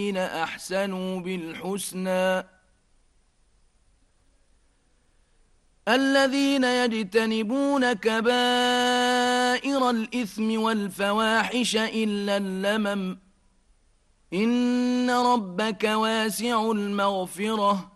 أحسنوا بالحسنى الذين يجتنبون كبائر الإثم والفواحش إلا اللمم إن ربك واسع المغفرة